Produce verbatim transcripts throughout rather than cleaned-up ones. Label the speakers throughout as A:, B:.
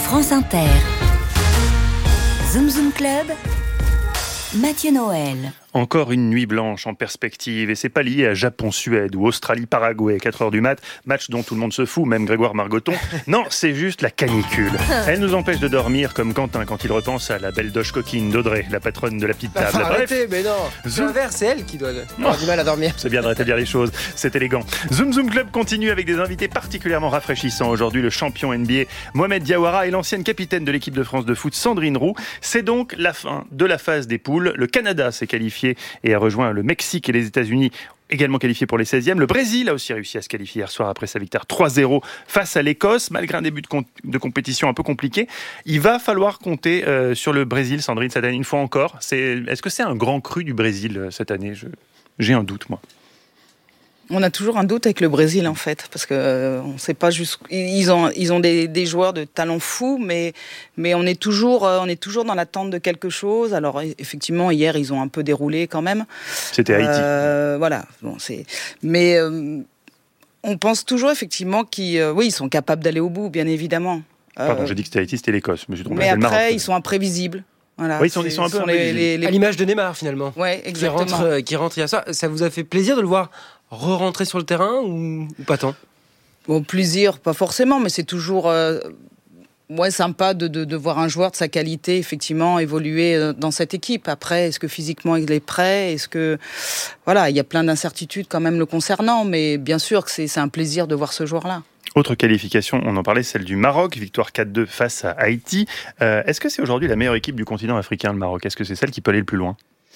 A: France Inter. Zoom Zoom Club, Mathieu Noël.
B: Encore une nuit blanche en perspective, et c'est pas lié à Japon-Suède ou Australie-Paraguay, quatre heures du mat, match dont tout le monde se fout, même Grégoire Margoton. Non, c'est juste la canicule. Elle nous empêche de dormir comme Quentin quand il repense à la belle doge coquine d'Audrey, la patronne de la petite table.
C: Bah, arrêtez,
B: Bref,
C: mais non, c'est l'inverse, c'est elle qui doit avoir du mal à dormir.
B: C'est bien de rétablir les choses, c'est élégant. Zoom Zoom Club continue avec des invités particulièrement rafraîchissants. Aujourd'hui, le champion N B A Mohamed Diawara et l'ancienne capitaine de l'équipe de France de foot Sandrine Roux. C'est donc la fin de la phase des poules. Le Canada s'est qualifié et a rejoint le Mexique et les États-Unis, également qualifiés pour les seizièmes. Le Brésil a aussi réussi à se qualifier hier soir après sa victoire trois zéro face à l'Écosse, malgré un début de, con- de compétition un peu compliqué. Il va falloir compter euh, sur le Brésil, Sandrine, cette année, une fois encore. C'est... Est-ce que c'est un grand cru du Brésil euh, cette année ? Je... J'ai un doute, moi.
D: On a toujours un doute avec le Brésil, en fait, parce que euh, on sait pas jusqu'où ils ont ils ont des, des joueurs de talent fou, mais mais on est toujours euh, on est toujours dans l'attente de quelque chose. Alors effectivement, hier ils ont un peu déroulé quand même.
B: C'était Haïti.
D: Euh, voilà. Bon, c'est mais euh, on pense toujours effectivement qu'ils euh, oui ils sont capables d'aller au bout, bien évidemment. Euh,
B: Pardon, j'ai dit que c'était Haïti, c'était l'Écosse. Mais,
D: mais après, Maroc, ils sont imprévisibles. Voilà,
B: oui, ils sont, ils sont un peu
D: les, les, les...
C: à l'image de Neymar finalement.
D: Ouais, exactement.
C: Qui rentre, euh, qui rentre il y a ça. Ça vous a fait plaisir de le voir re-rentrer sur le terrain ou, ou pas tant ?
D: Bon, plaisir, pas forcément, mais c'est toujours euh, ouais, sympa de, de, de voir un joueur de sa qualité effectivement évoluer dans cette équipe. Après, est-ce que physiquement il est prêt ? Est-ce que voilà, il y a plein d'incertitudes quand même le concernant, mais bien sûr que c'est, c'est un plaisir de voir ce joueur-là.
B: Autre qualification, on en parlait, celle du Maroc, victoire quatre deux face à Haïti. Euh, est-ce que c'est aujourd'hui la meilleure équipe du continent africain, le Maroc ? Est-ce que c'est celle qui peut aller le plus loin ?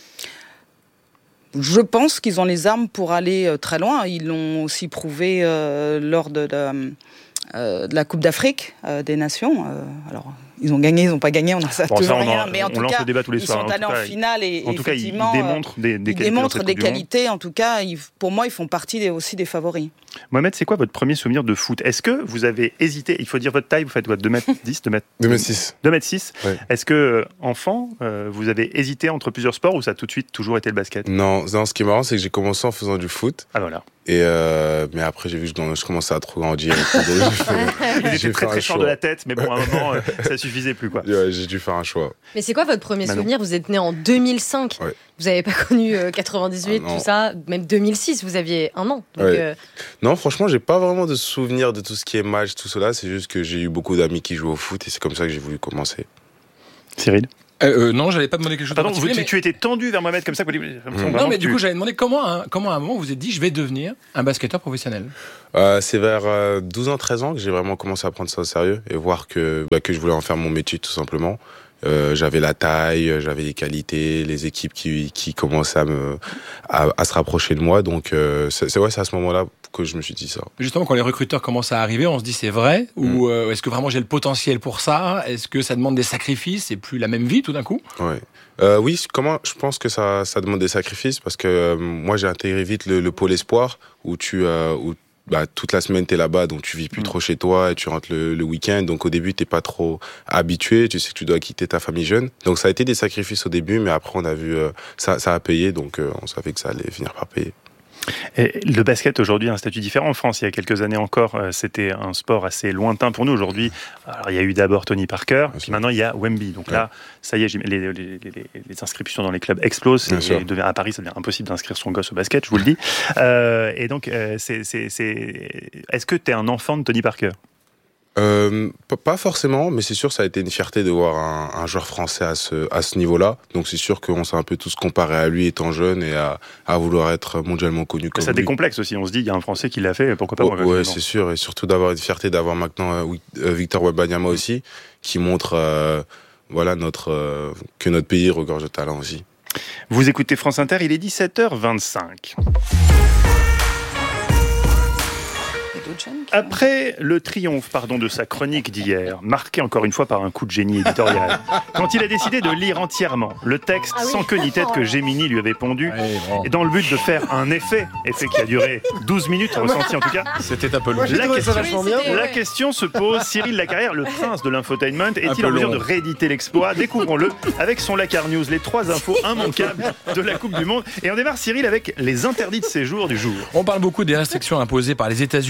D: Je pense qu'ils ont les armes pour aller très loin. Ils l'ont aussi prouvé euh, lors de, de, euh, de la Coupe d'Afrique euh, des Nations. Euh, alors, ils ont gagné, ils n'ont pas gagné, on a ça
B: bon,
D: toujours
B: ça,
D: rien.
B: En,
D: mais en tout cas,
B: tous les
D: ils
B: soirs.
D: sont allés en, en finale et
B: en tout cas,
D: effectivement,
B: ils démontrent des, des
D: ils
B: qualités.
D: Démontrent des qualités. En tout cas, ils, pour moi, ils font partie des, aussi des favoris.
B: Mohamed, c'est quoi votre premier souvenir de foot ? Est-ce que vous avez hésité ? Il faut dire votre taille, vous faites quoi ? deux mètres dix, deux mètres
E: six.
B: deux mètres six.
E: Ouais.
B: Est-ce que, enfant, euh, vous avez hésité entre plusieurs sports ou ça a tout de suite toujours été le basket ?
E: Non, non, ce qui est marrant, c'est que j'ai commencé en faisant du foot.
B: Ah voilà.
E: Et euh, mais après, j'ai vu que je commençais à trop grandir.
B: Vous étiez très très fort de la tête, mais bon, à un moment, ça suffisait plus, quoi.
E: Ouais, j'ai dû faire un choix.
F: Mais c'est quoi votre premier
B: Manon.
F: souvenir ? Vous êtes né en deux mille cinq.
E: Ouais.
F: Vous n'avez pas connu euh, quatre-vingt-dix-huit,
E: ah,
F: tout ça. Même deux mille six, vous aviez un an. Donc,
E: ouais.
F: euh...
E: Non, franchement, j'ai pas vraiment de souvenirs de tout ce qui est match, tout cela. C'est juste que j'ai eu beaucoup d'amis qui jouent au foot et c'est comme ça que j'ai voulu commencer.
B: Cyril ?
G: Euh, euh, non, j'allais pas demander quelque chose
B: Pardon,
G: de
B: vous,
G: particulier.
B: tu,
G: mais...
B: tu étais tendu vers Mohamed comme ça. Comme
G: mmh. Non, mais du coup, j'allais demander comment, hein, comment à un moment vous vous êtes dit je vais devenir un basketteur professionnel.
E: Euh, c'est vers euh, douze ans, treize ans que j'ai vraiment commencé à prendre ça au sérieux et voir que, bah, que je voulais en faire mon métier tout simplement. Euh, j'avais la taille, j'avais les qualités, les équipes qui, qui commençaient à, me, à, à se rapprocher de moi. Donc, euh, c'est, c'est, ouais, c'est à ce moment-là que je me suis dit ça.
G: Justement, quand les recruteurs commencent à arriver, on se dit c'est vrai ? Mm. Ou euh, est-ce que vraiment j'ai le potentiel pour ça ? Est-ce que ça demande des sacrifices ? C'est plus la même vie tout d'un coup ?
E: Ouais. Euh, oui, comment, je pense que ça, ça demande des sacrifices parce que euh, moi, j'ai intégré vite le, le pôle espoir où tu... Euh, où Bah, toute la semaine, t'es là-bas, donc tu vis plus mmh. trop chez toi et tu rentres le, le week-end. Donc, au début, t'es pas trop habitué. Tu sais que tu dois quitter ta famille jeune. Donc, ça a été des sacrifices au début, mais après, on a vu, euh, ça, ça a payé. Donc, euh, on savait que ça allait finir par payer.
B: Et le basket aujourd'hui a un statut différent en France. Il y a quelques années encore, c'était un sport assez lointain pour nous. Aujourd'hui, alors, il y a eu d'abord Tony Parker, puis maintenant il y a Wemby. Donc ouais. là, ça y est, les, les, les, les inscriptions dans les clubs explosent. Et, et devient, à Paris, ça devient impossible d'inscrire son gosse au basket, je vous le dis. euh, et donc, euh, c'est, c'est, c'est... est-ce que tu es un enfant de Tony Parker ?
E: Euh, pas forcément, mais c'est sûr ça a été une fierté de voir un, un joueur français à ce, à ce niveau-là. Donc c'est sûr qu'on s'est un peu tous comparés à lui étant jeune et à, à vouloir être mondialement connu comme
B: ça
E: lui. Ça
B: décomplexe aussi, on se dit il y a un Français qui l'a fait, pourquoi pas
E: oh,
B: moi.
E: Ouais, c'est sûr, et surtout d'avoir une fierté d'avoir maintenant euh, Victor Wembanyama mmh. aussi, qui montre euh, voilà, notre, euh, que notre pays regorge de talent aussi.
B: Vous écoutez France Inter, il est dix-sept heures vingt-cinq. Après le triomphe pardon, de sa chronique d'hier, marqué encore une fois par un coup de génie éditorial, quand il a décidé de lire entièrement le texte ah oui. sans queue ni tête que Gemini lui avait pondu, oui, bon. et dans le but de faire un effet, effet qui a duré douze minutes, ressenti en tout cas,
G: c'était un peu long.
B: La, question,
C: oui,
B: la question se pose, Cyril Lacarrière, le prince de l'infotainment, est-il en mesure de rééditer l'exploit ? Découvrons-le avec son Lacar News, les trois infos immanquables de la Coupe du Monde. Et on démarre, Cyril, avec les interdits de séjour du jour.
G: On parle beaucoup des restrictions imposées par les États-Unis concernant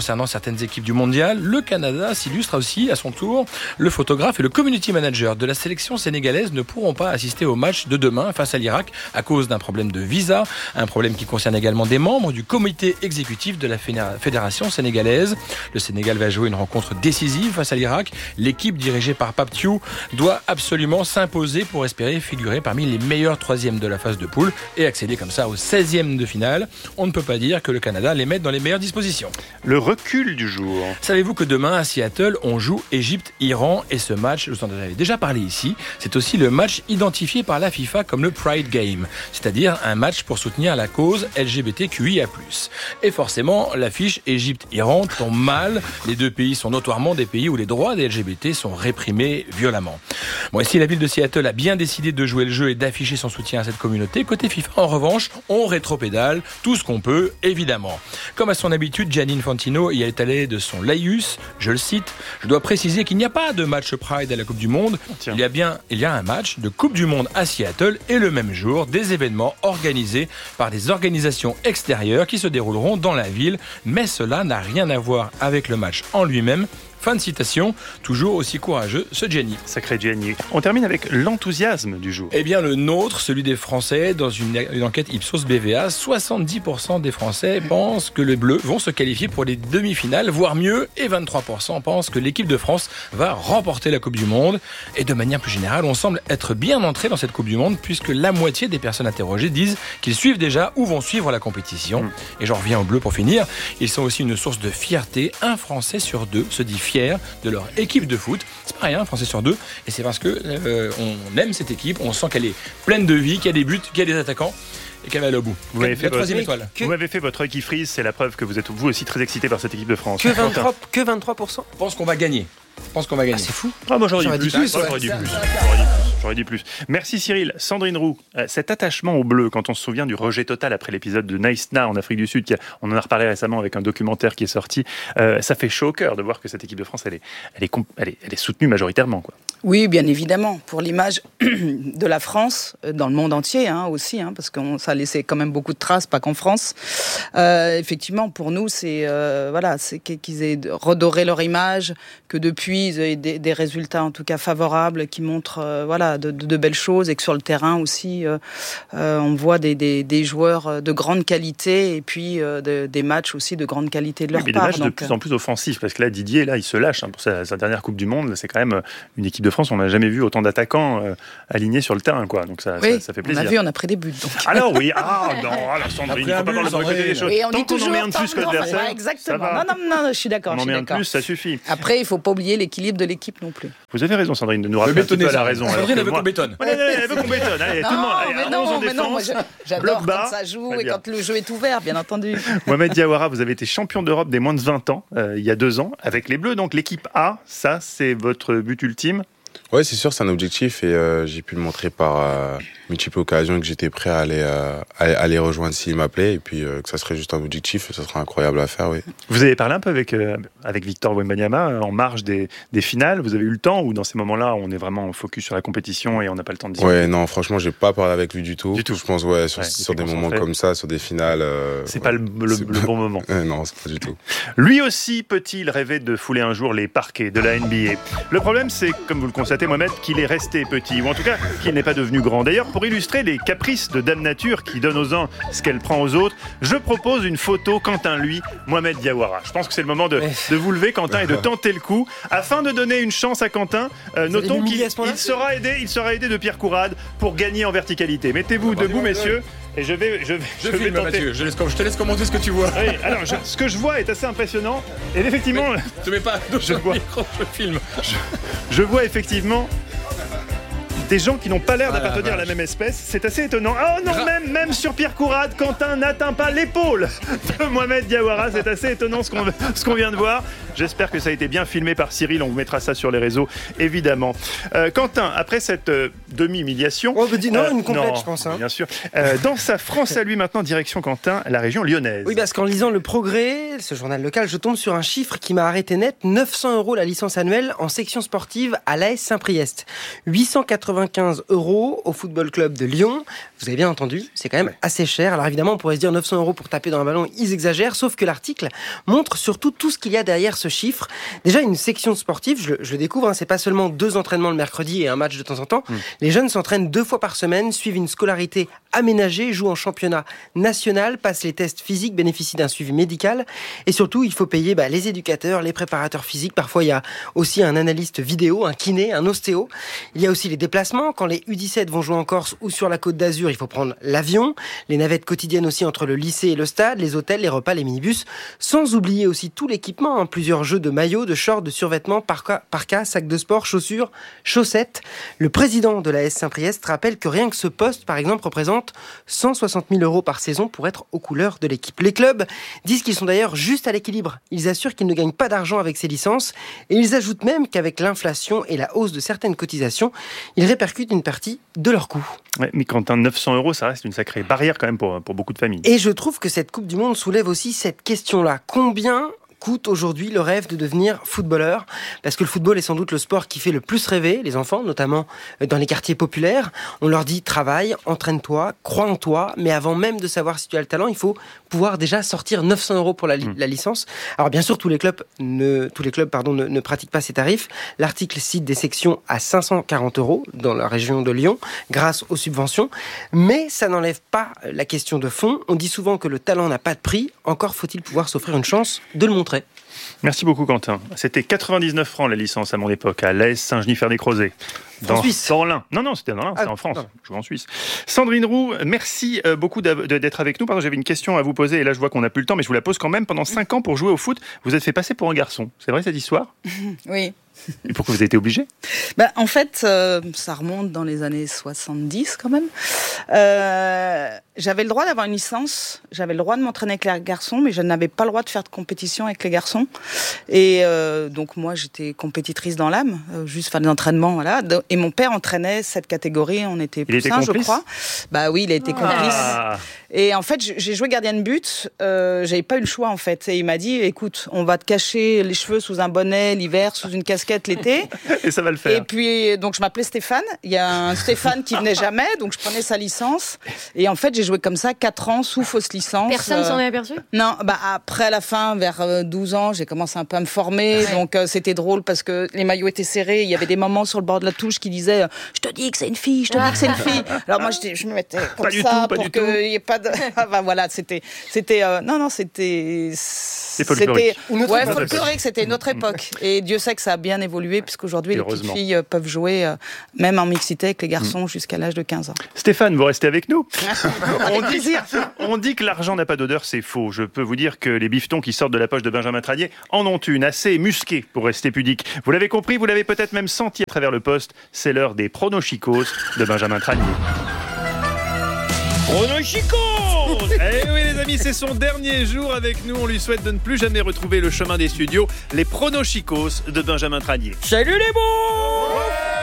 G: concernant certaines équipes du mondial, le Canada s'illustre aussi à son tour. Le photographe et le community manager de la sélection sénégalaise ne pourront pas assister au match de demain face à l'Irak à cause d'un problème de visa, un problème qui concerne également des membres du comité exécutif de la fédération sénégalaise. Le Sénégal va jouer une rencontre décisive face à l'Irak. L'équipe dirigée par Pape Thiaw doit absolument s'imposer pour espérer figurer parmi les meilleurs troisièmes de la phase de poule et accéder comme ça au seizième de finale. On ne peut pas dire que le Canada les mette dans les meilleures dispositions.
B: Le recul du jour.
G: Savez-vous que demain à Seattle, on joue Égypte-Iran et ce match, je vous en avais déjà parlé ici, c'est aussi le match identifié par la FIFA comme le Pride Game, c'est-à-dire un match pour soutenir la cause L G B T Q I A plus. Et forcément, l'affiche Égypte-Iran tombe mal. Les deux pays sont notoirement des pays où les droits des L G B T sont réprimés violemment. Bon, et si la ville de Seattle a bien décidé de jouer le jeu et d'afficher son soutien à cette communauté, côté FIFA, en revanche, on rétropédale tout ce qu'on peut, évidemment. Comme à son habitude, Gianni Infantino y est allé de son laïus, je le cite, « Je dois préciser qu'il n'y a pas de match Pride à la Coupe du Monde.
B: Tiens.
G: Il y a bien il y a un match de Coupe du Monde à Seattle et le même jour, des événements organisés par des organisations extérieures qui se dérouleront dans la ville. Mais cela n'a rien à voir avec le match en lui-même. » Fin de citation, toujours aussi courageux, ce Gianni.
B: Sacré Gianni. On termine avec l'enthousiasme du jour.
G: Eh bien, le nôtre, celui des Français, dans une, une enquête Ipsos B V A, soixante-dix pour cent des Français pensent que les Bleus vont se qualifier pour les demi-finales, voire mieux, et vingt-trois pour cent pensent que l'équipe de France va remporter la Coupe du Monde. Et de manière plus générale, on semble être bien entré dans cette Coupe du Monde, puisque la moitié des personnes interrogées disent qu'ils suivent déjà ou vont suivre la compétition. Mmh. Et j'en reviens aux Bleus pour finir. Ils sont aussi une source de fierté. Un Français sur deux se dit fiers de leur équipe de foot. C'est pareil, un Français sur deux. Et c'est parce que euh, on aime cette équipe, on sent qu'elle est pleine de vie, qu'il y a des buts, qu'il y a des attaquants et qu'elle va aller au bout.
B: Vous m'avez fait,
G: la troisième
B: votre...
G: étoile.
B: Que... Vous m'avez fait votre œil qui frise, c'est la preuve que vous êtes vous aussi très excité par cette équipe de France.
C: Que vingt-trois, que vingt-trois pour cent.
G: Je pense qu'on va gagner. Je pense qu'on va gagner.
C: Ah, c'est fou.
B: Ah, moi j'aurais,
C: j'aurais
B: dit
C: dit
B: plus.
C: plus.
B: Moi, j'aurais dit plus. J'aurais dit plus. J'aurais dit plus. Merci Cyril. Sandrine Roux, euh, cet attachement au bleu, quand on se souvient du rejet total après l'épisode de Naïsna en Afrique du Sud, qui a, on en a reparlé récemment avec un documentaire qui est sorti, euh, ça fait chaud au cœur de voir que cette équipe de France, elle est, elle est, elle est, elle est soutenue majoritairement, quoi.
D: Oui, bien évidemment, pour l'image de la France, dans le monde entier hein, aussi, hein, parce que ça a laissé quand même beaucoup de traces, pas qu'en France. Euh, effectivement, pour nous, c'est euh, voilà, c'est qu'ils aient redoré leur image, que depuis, ils aient des, des résultats en tout cas favorables, qui montrent euh, voilà, de, de, de belles choses, et que sur le terrain aussi, euh, euh, on voit des, des, des joueurs de grande qualité, et puis euh, de, des matchs aussi de grande qualité de leur
B: oui, mais
D: part.
B: des matchs
D: donc,
B: de plus en plus offensifs, parce que là, Didier, là, il se lâche hein, pour sa, sa dernière Coupe du Monde. C'est quand même une équipe de France, on n'a jamais vu autant d'attaquants euh, alignés sur le terrain, quoi. Donc ça,
D: oui,
B: ça, ça fait plaisir.
D: On a vu, on a pris des buts. Donc.
B: Alors oui, ah non, alors Sandrine, il ne faut pas parler de côté des choses.
D: Oui, on
B: Tant
D: dit
B: qu'on
D: toujours,
B: en met un de plus que l'adversaire,
D: exactement. Non, non, non, je suis d'accord.
B: On en met un de plus, ça suffit.
D: Après, il ne faut pas oublier l'équilibre de l'équipe non plus.
B: Vous avez raison, Sandrine, de nous rappeler un petit peu à la raison.
G: Sandrine, elle veut qu'on bétonne.
B: Elle veut qu'on bétonne. Allez, tout le monde.
D: Non, mais non, mais non, moi j'adore quand ça joue et quand le jeu est ouvert, bien entendu.
B: Mohamed Diawara, vous avez été champion d'Europe des moins de vingt ans, euh, il y a deux ans, avec les Bleus. Donc l'équipe A, ça, c'est votre but ultime?
E: Ouais, c'est sûr, c'est un objectif et euh, j'ai pu le montrer par euh, multiples occasions que j'étais prêt à aller, euh, à aller rejoindre s'il m'appelait et puis euh, que ça serait juste un objectif, ça serait incroyable à faire, oui.
B: Vous avez parlé un peu avec, euh, avec Victor Wembanyama en marge des, des finales, vous avez eu le temps ou dans ces moments-là on est vraiment focus sur la compétition et on n'a pas le temps de discuter?
E: Ouais, non, franchement, j'ai pas parlé avec lui du tout.
B: Du tout.
E: Je pense, ouais, sur,
B: ouais,
E: sur des moments comme ça, sur des finales. Euh,
B: c'est
E: ouais,
B: pas le, le,
E: c'est
B: le bon moment.
E: Euh, non, c'est pas du tout.
B: Lui aussi peut-il rêver de fouler un jour les parquets de la N B A? Le problème, c'est, comme vous le constatez, Mohamed, qu'il est resté petit, ou en tout cas qu'il n'est pas devenu grand. D'ailleurs, pour illustrer les caprices de Dame Nature qui donne aux uns ce qu'elle prend aux autres, je propose une photo Quentin, lui, Mohamed Diawara. Je pense que c'est le moment de, de vous lever, Quentin, et de tenter le coup. Afin de donner une chance à Quentin, euh, notons qu'il il sera, aidé, il sera aidé de Pierre Courade pour gagner en verticalité. Mettez-vous debout, messieurs. Et je vais, je vais,
G: je,
B: je
G: filme,
B: vais tenter.
G: Mathieu, je, laisse, je te laisse commenter ce que tu vois.
B: Oui, alors, je, ce que je vois est assez impressionnant. Et effectivement,
G: ne te mets pas
B: je vois,
G: micro, je filme.
B: Je, je vois effectivement des gens qui n'ont pas l'air d'appartenir
G: ah,
B: à la même espèce. C'est assez étonnant. Oh non, même, même sur Pierre Courade, Quentin n'atteint pas l'épaule de Mohamed Diawara. C'est assez étonnant ce qu'on, ce qu'on vient de voir. J'espère que ça a été bien filmé par Cyril. On vous mettra ça sur les réseaux, évidemment. Euh, Quentin, après cette euh, demi-humiliation...
C: On veut dire non,
B: euh,
C: une complète,
B: non,
C: je pense. Hein.
B: Bien sûr. Euh, dans sa France à lui maintenant, direction Quentin, la région lyonnaise.
C: Oui, parce qu'en lisant Le Progrès, ce journal local, je tombe sur un chiffre qui m'a arrêté net. neuf cents euros la licence annuelle en section sportive à l'A S Saint-Priest. huit cent quatre-vingts quatre-vingt-quinze euros au Football Club de Lyon. Vous avez bien entendu, c'est quand même assez cher. Alors évidemment, on pourrait se dire neuf cents euros pour taper dans un ballon, ils exagèrent, sauf que l'article montre surtout tout ce qu'il y a derrière ce chiffre. Déjà, une section sportive, je, je le découvre, hein, c'est pas seulement deux entraînements le mercredi et un match de temps en temps. Mmh. Les jeunes s'entraînent deux fois par semaine, suivent une scolarité aménagée, jouent en championnat national, passent les tests physiques, bénéficient d'un suivi médical. Et surtout, il faut payer bah, les éducateurs, les préparateurs physiques. Parfois, il y a aussi un analyste vidéo, un kiné, un ostéo. Il y a aussi les déplacements. Quand les U dix-sept vont jouer en Corse ou sur la Côte d'Azur, il faut prendre l'avion. Les navettes quotidiennes aussi entre le lycée et le stade, les hôtels, les repas, les minibus. Sans oublier aussi tout l'équipement. Hein. Plusieurs jeux de maillots, de shorts, de survêtements, parkas, parkas, sacs de sport, chaussures, chaussettes. Le président de l'A S Saint-Priest rappelle que rien que ce poste, par exemple, représente cent soixante mille euros par saison pour être aux couleurs de l'équipe. Les clubs disent qu'ils sont d'ailleurs juste à l'équilibre. Ils assurent qu'ils ne gagnent pas d'argent avec ces licences et ils ajoutent même qu'avec l'inflation et la hausse de certaines cotisations, ils répercutent une partie de leurs coûts.
B: Ouais, mais quand neuf cents euros, ça reste une sacrée barrière quand même pour, pour beaucoup de familles.
C: Et je trouve que cette Coupe du Monde soulève aussi cette question-là. Combien coûte aujourd'hui le rêve de devenir footballeur? Parce que le football est sans doute le sport qui fait le plus rêver les enfants, notamment dans les quartiers populaires. On leur dit travaille, entraîne-toi, crois en toi, mais avant même de savoir si tu as le talent, il faut pouvoir déjà sortir neuf cents euros pour la, li- mmh. la licence. Alors bien sûr, tous les clubs ne, tous les clubs, pardon, ne, ne pratiquent pas ces tarifs. L'article cite des sections à cinq cent quarante euros dans la région de Lyon, grâce aux subventions. Mais ça n'enlève pas la question de fond. On dit souvent que le talent n'a pas de prix. Encore faut-il pouvoir s'offrir une chance de le montrer.
B: Merci beaucoup Quentin. C'était quatre-vingt-dix-neuf francs la licence à mon époque, à l'A S Saint-Genis-Fer-des-Crozets.
C: En Suisse.
B: Dans l'Ain. Non, non, c'était dans l'Ain, c'était ah, en France. Non. Je joue en Suisse. Sandrine Roux, merci beaucoup d'être avec nous. Pardon, j'avais une question à vous poser et là je vois qu'on n'a plus le temps, mais je vous la pose quand même. Pendant cinq ans pour jouer au foot, vous êtes fait passer pour un garçon. C'est vrai cette histoire?
D: Oui.
B: Et pourquoi vous avez été obligé?
D: bah, En fait, euh, ça remonte dans les années soixante-dix quand même. Euh, j'avais le droit d'avoir une licence, j'avais le droit de m'entraîner avec les garçons, mais je n'avais pas le droit de faire de compétition avec les garçons. Et euh, donc moi, j'étais compétitrice dans l'âme, euh, juste faire des entraînements, voilà. Et mon père entraînait cette catégorie, on était plus un, je crois. Bah oui, il a été ah. complice. Et en fait, j'ai joué gardien de but, euh, j'avais pas eu le choix en fait. Et il m'a dit, écoute, on va te cacher les cheveux sous un bonnet l'hiver, sous une casquette l'été.
B: Et ça va le faire.
D: Et puis, donc je m'appelais Stéphane. Il y a un Stéphane qui venait jamais, donc je prenais sa licence. Et en fait, j'ai joué comme ça quatre ans sous fausse licence.
F: Personne euh... s'en est aperçu?
D: Non, bah après à la fin, vers douze ans, j'ai commencé un peu à me former. Ouais. Donc euh, c'était drôle parce que les maillots étaient serrés. Il y avait des moments sur le bord de la touche qui disaient « Je te dis que c'est une fille, je te dis que c'est une fille ». Alors moi, je, je me mettais comme
B: pas
D: ça
B: tout,
D: pour qu'il n'y ait pas de... Enfin voilà, c'était... c'était euh... Non, non, c'était...
B: C'est folklorique.
D: C'était... Ouais, folklorique, c'était notre époque. Et Dieu sait que ça a bien évolué puisqu'aujourd'hui, les petites filles peuvent jouer euh, même en mixité avec les garçons mmh. jusqu'à l'âge de quinze ans.
B: Stéphane, vous restez avec nous. on, dit, on dit que l'argent n'a pas d'odeur, c'est faux. Je peux vous dire que les bifetons qui sortent de la poche de Benjamin Tranier en ont une assez musquée pour rester pudique. Vous l'avez compris, vous l'avez peut-être même senti à travers le poste. C'est l'heure des pronochicos de Benjamin Tranier. Pronochicos! Eh oui les amis, c'est son dernier jour avec nous. On lui souhaite de ne plus jamais retrouver le chemin des studios. Les pronochicos de Benjamin Tranier.
H: Salut les beaux!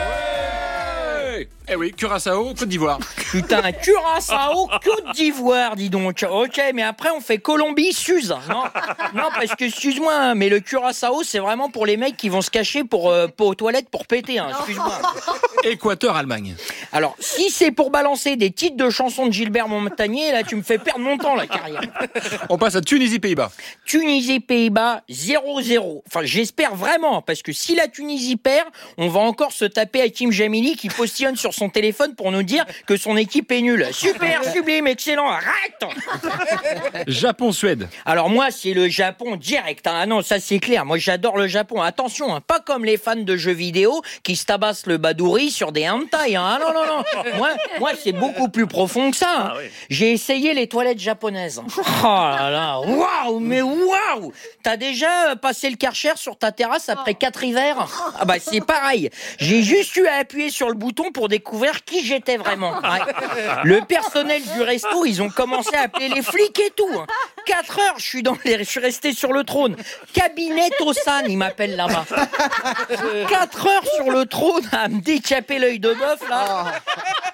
G: Eh oui, Curaçao, Côte d'Ivoire.
H: Putain, Curaçao, Côte d'Ivoire, dis donc. Ok, mais après on fait Colombie, Suze. Non, non, parce que excuse-moi, mais le Curaçao, c'est vraiment pour les mecs qui vont se cacher pour, euh, pour aux toilettes pour péter. Hein, excuse-moi.
G: Équateur, Allemagne.
H: Alors, si c'est pour balancer des titres de chansons de Gilbert Montagnier, là, tu me fais perdre mon temps, la carrière.
G: On passe à Tunisie, Pays-Bas.
H: Tunisie, Pays-Bas, zéro zéro. Enfin, j'espère vraiment, parce que si la Tunisie perd, on va encore se taper Hakim Jamili qui postillonne sur son téléphone pour nous dire que son équipe est nulle. Super, sublime, excellent, arrête.
G: Japon, Suède.
H: Alors moi, c'est le Japon direct. Hein. Ah non, ça c'est clair. Moi, j'adore le Japon. Attention, hein, pas comme les fans de jeux vidéo qui se tabassent le badouri sur des hentai. Hein. Ah non, non, non. Moi, moi, c'est beaucoup plus profond que ça. Hein. Ah, oui. J'ai essayé les toilettes japonaises. Oh là là, waouh, mais waouh. T'as déjà passé le Karcher sur ta terrasse après quatre hivers? Ah bah c'est pareil. J'ai juste eu à appuyer sur le bouton pour découvrir qui j'étais vraiment. Ouais. Le personnel du resto, ils ont commencé à appeler les flics et tout. Quatre heures, je suis dans les... je suis resté sur le trône. Cabinet Tosan, ils m'appellent là-bas. Quatre heures sur le trône à me décaper l'œil de bœuf là.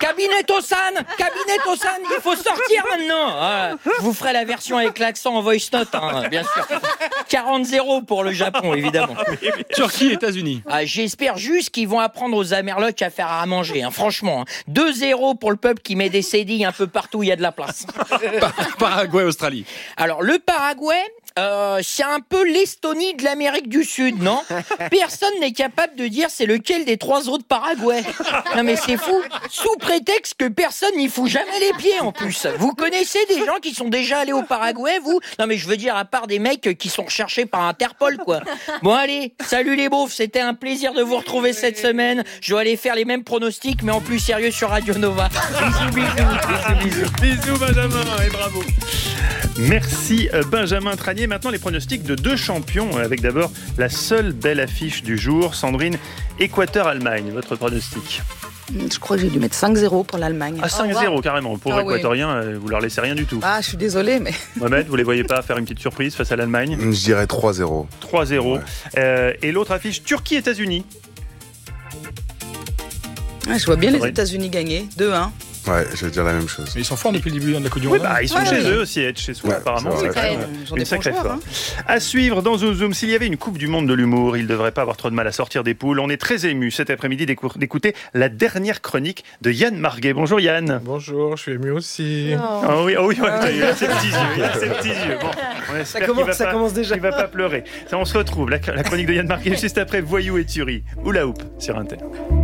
H: Cabinet Tosan, Cabinet Tosan, il faut sortir maintenant. Ah, je vous ferai la version avec l'accent en voice note, hein, bien sûr. quarante zéro pour le Japon, évidemment.
G: Turquie, États-Unis.
H: Ah, j'espère juste qu'ils vont apprendre aux Amerlocs à faire à manger, hein, franchement. Hein. deux zéro pour le peuple qui met des cédilles un peu partout où il y a de la place.
G: Paraguay, Australie.
H: Alors, le Paraguay, euh, c'est un peu l'Estonie de l'Amérique du Sud, non? Personne n'est capable de dire c'est lequel des trois autres Paraguay. Non mais c'est fou. Sous prétexte que personne n'y fout jamais les pieds en plus. Vous connaissez des gens qui sont déjà allés au Paraguay, vous? Non mais je veux dire, à part des mecs qui sont recherchés par Interpol, quoi. Bon allez, salut les beaufs, c'était un plaisir de vous retrouver cette semaine. Je dois aller faire les mêmes pronostics, mais en plus sérieux sur Radio Nova. Bisous, bisous, bisous, bisous.
B: Bisous Benjamin et bravo. Merci Benjamin Tranier. Maintenant les pronostics de deux champions avec d'abord la seule belle affiche du jour. Sandrine, Équateur-Allemagne, votre pronostic?
D: Je crois que j'ai dû mettre cinq zéro pour l'Allemagne.
B: Ah, cinq zéro carrément. Pour
D: Ah,
B: Équatoriens, oui. Vous leur laissez rien du tout.
D: Ah, je suis désolée, mais...
B: Mohamed, vous les voyez pas faire une petite surprise face à l'Allemagne?
E: Je dirais trois zéro.
B: trois zéro.
E: Ouais.
B: Euh, et l'autre affiche, Turquie-États-Unis.
D: Ah, je vois bien
B: Sandrine.
D: les États-Unis gagner. deux un.
E: Ouais, je vais dire la même chose.
G: Mais ils sont forts depuis le début de la Coupe du
B: Oui,
G: Monde.
B: bah, ils sont
D: Ouais,
B: chez
D: ouais.
B: eux aussi, être chez soi,
E: Ouais,
B: apparemment.
E: c'est
B: C'est
E: vrai.
B: quand même
D: Ouais, ils ont
B: une
D: des
B: sacrée
D: bons joueurs,
B: force. À suivre dans Zoom Zoom, s'il y avait une Coupe du Monde de l'humour, il ne devrait pas avoir trop de mal à sortir des poules. On est très ému cet après-midi d'écou- d'écouter la dernière chronique de Yann Marguet. Bonjour Yann.
I: Bonjour, je suis ému aussi.
B: Ah oui, ah oui, ouais, il a ses petits yeux, il a ses petits yeux. Bon, on espère qu'il
C: commence-
B: va
C: ça
B: pas-
C: commence déjà.
B: qu'il va pas pleurer. Ça, on se retrouve, la, la chronique de Yann Marguet juste après Voyou et Tuerie ou la Houppe sur Inter.